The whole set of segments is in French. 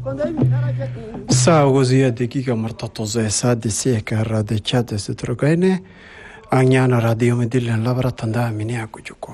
Saugozia de giga martatoze sa de seka rade chate se trogene agnana radio medillen lavaratanda minia kujuko.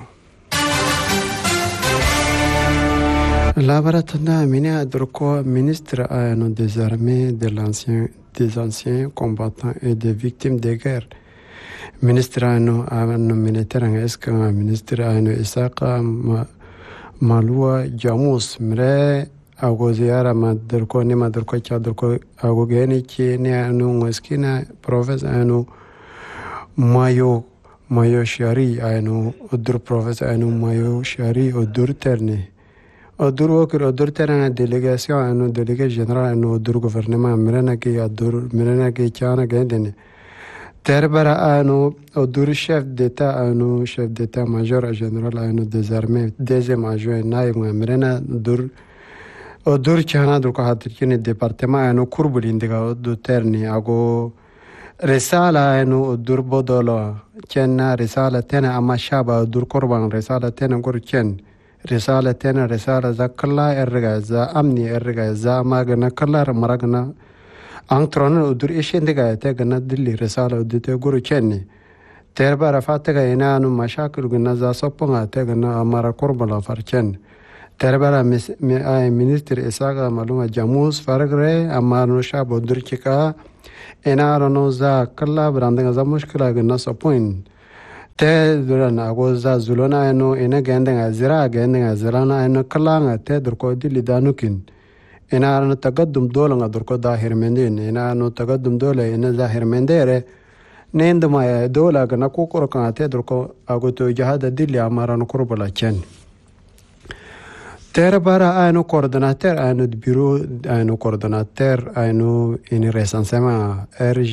Lavaratanda minia droko ministre ayano des armées des anciens combattants et des victimes de guerre. Ministre ayano militaire eska ministre ayano Isaka Malua Jamus mre ago ziara madrko ni madrko cha drko ago geni ki ne anu ngeskina professor anu mayo shari anu odur professor anu mayo shari odur terni odur okir odur terna délégation anu délégué général anu odur gouvernement mirana ki chana gendene terbara anu odur chef d'état major général anu des armées deuxième adjoint naïb mirana odur chana druko hatirkini département anu kurbul indiga odur terni ago risala anu odur bodolo chenna risala tena ama shaba odur korban risala tena gorchen risala tena risala zakalla erga za amni erga za magana kallar maragna antron odur ishindiga te gana dilli risala odite gorchenni terba rafataga ina anu mashakil gna za soponga te gana amara korbala farchen terbara ministre Isaka Maluma Jamus fargre amarno shabo durchika enarano za kalla brandanga za mushkila gna sopoin te durana agoza zulona eno ena gendenga zirana eno kallanga te durko dili danukin enarano tagaddum dolanga durko da hermendin enarano tagaddum dole ena za hermendere nenduma dola gna kokoroka te durko agoto jahada dili amarano kurbala chen Terbara ayno coordonnateur ayno de bureau ayno coordonnateur ayno in recensement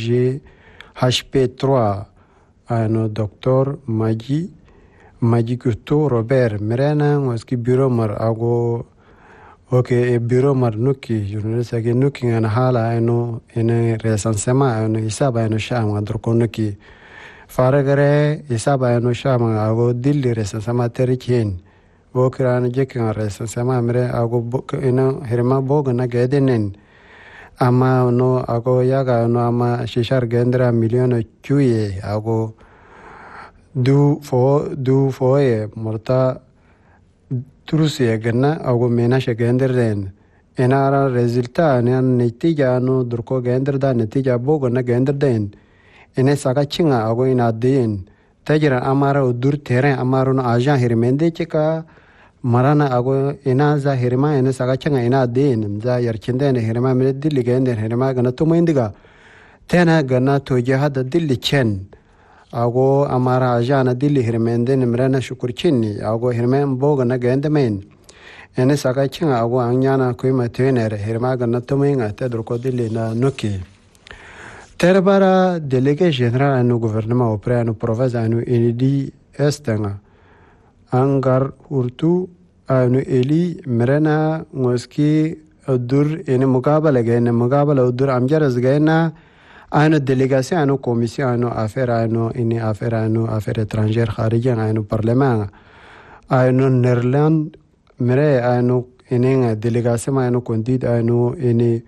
RGHP3 ayno docteur Maji Couto Robert Merena ngoski bureau mar ago bureau mar nuki journaliste age nuki ngana hala ayno in recensement ayno hisaba ayno shama drko nuki faragare hisaba ayno shama ago dilli recensement terikhen Bokran jekin resa sama amre ago ina herma bogna gedenen ama no ago yaga no ama shishar gendra million chuye ago du foye morta turusi gna ago mena she gendren enara resulta ne netija no durko gendrda netija bogna gendrden ene saga chinga ago ina den tajira amara udur terrain amaro no agent hermende chika marana ago ina za herma ina saga changa ina den za yarchinde ne herma me dilli gende herma gana to maindiga tena gana to jihad dilli chen ago amara agent dilli hermende ne mrana shukur chinni ago herma boga na gende men ina saga changa ago anyana koima tener herma gana to mainga te drko dilli na nuki Terbara délégué général anu gouvernement auprès anu province anu inidi estenga angar urtu anu eli merena ngoski odur ene mukabala odur amjaras gaina anu délégation anu commission anu affaires étrangères kharijien anu parlement anu Netherland mere anu ene délégation anu conduite anu ene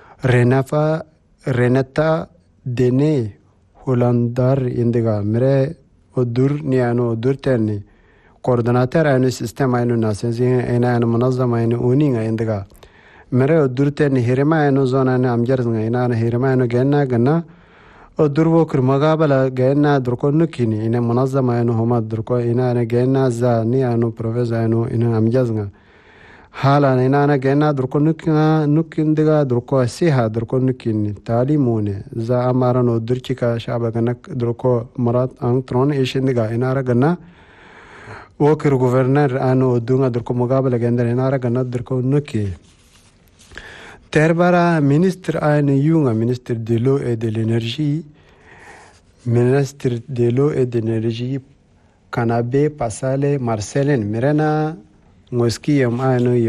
Renata Dene Hollandar indiga mere odur ni anu odur terni coordonnateur anu système anu nations ena anu munazzama anu uninga indiga mere odur terni herma anu zona anu amjarznga ena anu herma anu gana odur wokr magabala gena durko nukini ena munazzama anu homa durko ena anu gena za ni anu professor anu ena amjarznga hala nana gena durko nukindiga durko siha durko nukin talimune za amarano durchika shaba gana durko marat antron ishindiga inara gana wokir gouverneur anu dunga durko mugabala gendere inara gana durko nuki terbara ministre anu yunga ministre de l'eau et de l'énergie Kanabe Pasale Marcelin Mirena ngoski yam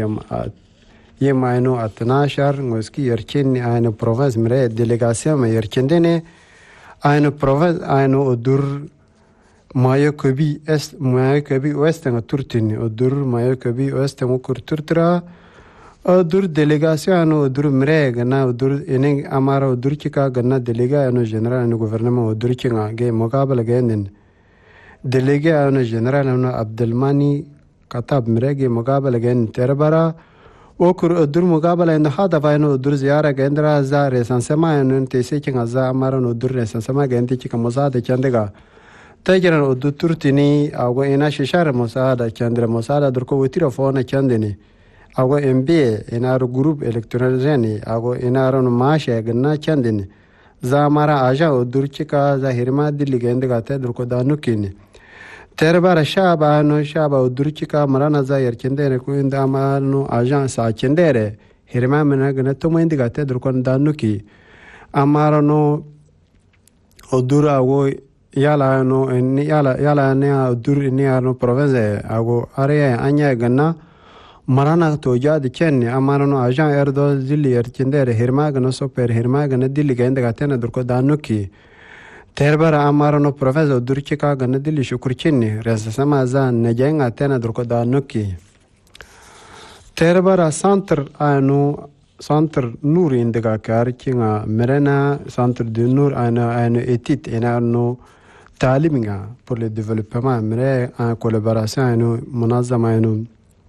anu atnashar ngoski yerchen anu province mere délégation me yerchendene anu province anu odur mayo kobi ouest nga turtini odur mayo kobi ouest nga kurturtra Odur délégation odur mre gana odur ene amara odur chika gana délégué ano général ano gouvernement odur chinga ge mukabala genen délégué ano général ano Abdelmani katab mre ge mukabala gen terbara okur odur mukabala en hada vaino odur ziara gendra za recensement ano tese chinga za amara odur recensement genti chika mosada chandega tajiran odur turtini ago ena shishara mosada chandra mosada durko witira fona chandeni ago MBA enaro groupe électoral jeni ago enaro no mashe ganna chandini za mara aja odur chika za hirma dilli gende gate durko danukini terbara shaba no shaba odur chika marana za yerkendere ko inda no aja sa chendere hirma mena gana to mendi gate durko danuki amaro no odur ago yala no yala ne odur ne no province ago are anya ganna marana to jadi chenni amarano ajan erdo zilli yerchindere hirmagano super hirmagana dilli gende gatena durko danuki terbara amarano professor durchika gana dilli shukurchinni resa samaza nejenga tena durko danuki terbara centre nur indiga karchinga merena centre de nur ana etit enano taliminga pour le développement mere en collaboration eno munazama eno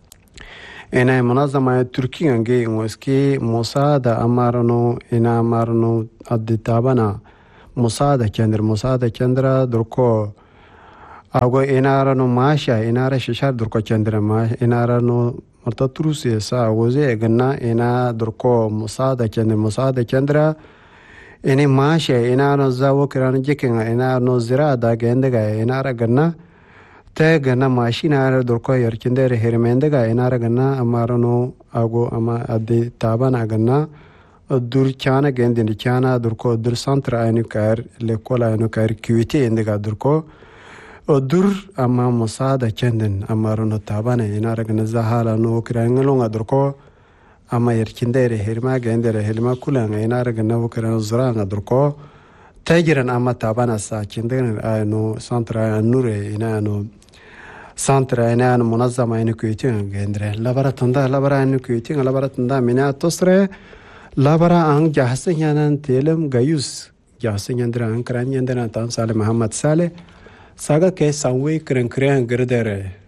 ena منظمة تركيا نجي موسكي مساعدة أمارنو إنا أمارنو أدتابنا مساعدة كندرا دركو أقول إنا رانو ماشا إنا رششار دركو كندرا ما إنا رانو مرتطروسي سا وزي إغنا إنا دركو مساعدة كندرا إني ماشا إنا رانو زاو كران جيكينا إنا رانو زراعة دا جندغا إنا رغنا te gana machine durko yerkindere hermendega enara gana amarano ago ama ade tabana gana dur chana gendindi chana durko dur centre aynu kar l'école aynu kar QT endega durko dur ama musada chenden amarano tabana enara gana zahala no kirangalonga durko ama yerkindere herma gendere helma kulanga enara gana wukran zuranga durko tajiran ama tabana sa chenden aynu centre anure inano سانترا أنا منظمة إنه كويتين عندنا لبرا تندا لبرا إنه كويتين لبرا تندا منا تصرة لبرا عن جاهسين يانا تيلم جايوس جاهسين عندنا عن كران عندنا تان سالم محمد سالم ساقا كي سوي كرن كران غردره